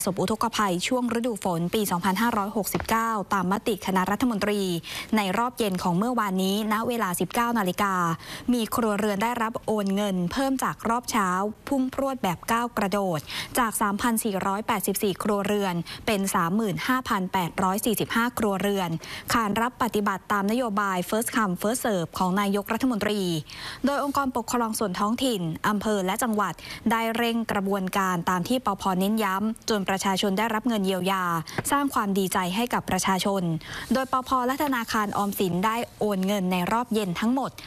ประสบอุทกภัยช่วงฤดูฝนปี 2569 ตามมติคณะรัฐมนตรีในรอบเย็นของเมื่อวานนี้ณเวลา 19 นาฬิกามีครัวเรือนได้รับโอนเงินเพิ่มจากรอบเช้าพุ่งพรวดแบบก้าวกระโดดจาก 3,484 ครัวเรือนเป็น 35,845 ครัวเรือนขานรับปฏิบัติตามนโยบาย First Come First Serve ของนายกรัฐมนตรีโดยองค์กรปกครองส่วนท้องถิ่นอำเภอและจังหวัดได้เร่งกระบวนการตามที่ปภ.เน้นย้ำจนประชาชนได้รับเงินเยียวยาสร้างความดีใจให้กับประชาชนโดยปภ.และธนาคารออมสินได้โอนเงินในรอบเย็นทั้งหมด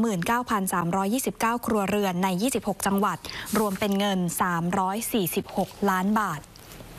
39,329 ครัวเรือนใน 26 จังหวัดรวมเป็นเงิน 346 ล้านบาท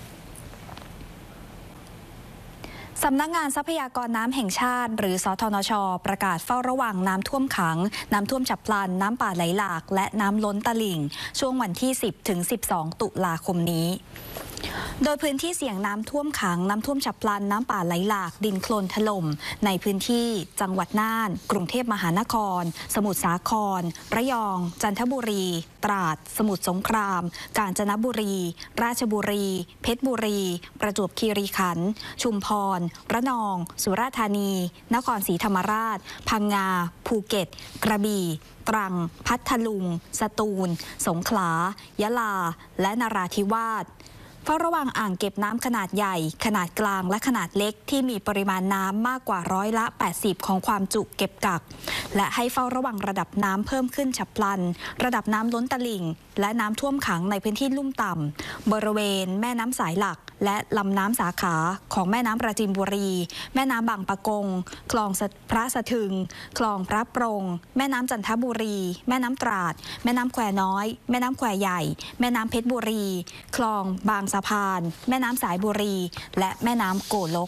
สำนักงานทรัพยากรน้ำแห่งชาติหรือสทนช.ประกาศเฝ้าระวังน้ำท่วมขังน้ำท่วมฉับพลันน้ำป่าไหลหลากและน้ำล้นตลิ่งช่วงวันที่ 10 ถึง 12 ตุลาคมนี้โดยพื้นที่เสี่ยงน้ำท่วมขังน้ำท่วมฉับพลันน้ำป่าไหลหลากดินโคลนถล่มในพื้นที่จังหวัดน่านกรุงเทพมหานครสมุทรสาครระยองจันทบุรีตราดสมุทรสงครามกาญจนบุรีราชบุรีเพชรบุรีประจวบคีรีขันธ์ชุมพรระนองสุราษฎร์ธานีนครศรีธรรมราชพังงาภูเก็ตกระบี่ตรังพัทลุงสตูลสงขลายะลาและนราธิวาสเฝ้าระวังอ่างเก็บน้ำขนาดใหญ่ขนาดกลางและขนาดเล็กที่มีปริมาณน้ำมากกว่า80%ของความจุเก็บกักและให้เฝ้าระวังระดับน้ำเพิ่มขึ้นฉับพลันระดับน้ำล้นตลิ่งและน้ำท่วมขังในพื้นที่ลุ่มต่ำบริเวณแม่น้ำสายหลักและลำน้ำสาขาของแม่น้ำปราจีนบุรีแม่น้ำบางปะกงคลองพระสะทึงคลองพระปรงแม่น้ำจันทบุรีแม่น้ำตราดแม่น้ำแควน้อยแม่น้ำแควใหญ่แม่น้ำเพชรบุรีคลองบางสะพานแม่น้ำสายบุรีและแม่น้ำโกลก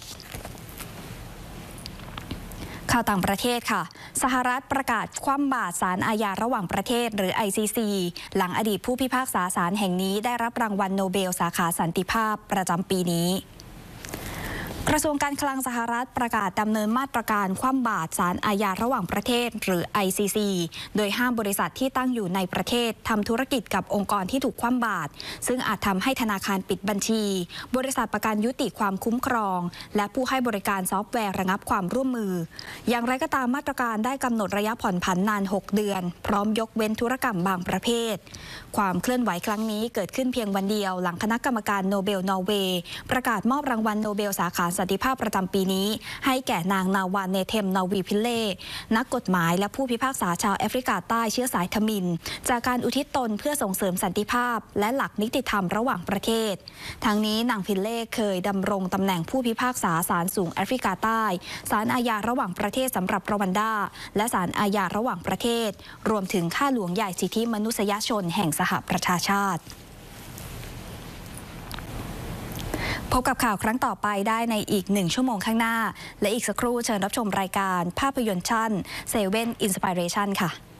ข่าวต่างประเทศค่ะสหรัฐประกาศคว่ำบาตรศาลอาญาระหว่างประเทศหรือ ICC หลังอดีตผู้พิพากษาศาลแห่งนี้ได้รับรางวัลโนเบลสาขาสันติภาพประจำปีนี้กระทรวงการคลังสหรัฐประกาศดำเนินมาตรการคว่ำบาตรศาลอาญาระหว่างประเทศหรือ ICC โดยห้ามบริษัทที่ตั้งอยู่ในประเทศทำธุรกิจกับองค์กรที่ถูกคว่ำบาตรซึ่งอาจทำให้ธนาคารปิดบัญชีบริษัทประกันยุติความคุ้มครองและผู้ให้บริการซอฟต์แวร์ระงับความร่วมมืออย่างไรก็ตามมาตรการได้กำหนดระยะผ่อนผันนาน6 เดือนพร้อมยกเว้นธุรกรรมบางประเภทความเคลื่อนไหวครั้งนี้เกิดขึ้นเพียงวันเดียวหลังคณะกรรมการโนเบลนอร์เวย์ประกาศมอบรางวัลโนเบลสาขาสันติภาพประจำปีนี้ให้แก่นางนาวาเนเทมนาวีพิเล่นักกฎหมายและผู้พิพากษาชาวแอฟริกาใต้เชื้อสายทมิฬจากการอุทิศตนเพื่อส่งเสริมสันติภาพและหลักนิติธรรมระหว่างประเทศทั้งนี้นางพิเล่เคยดำรงตำแหน่งผู้พิพากษาศาลสูงแอฟริกาใต้ศาลอาญาระหว่างประเทศสำหรับรวันดาและศาลอาญาระหว่างประเทศรวมถึงข้าหลวงใหญ่สิทธิมนุษยชนแห่งสหประชาชาติพบกับข่าวครั้งต่อไปได้ในอีก1 ชั่วโมงข้างหน้าและอีกสักครู่เชิญรับชมรายการภาพยนตร์ชั้น7 Inspiration ค่ะ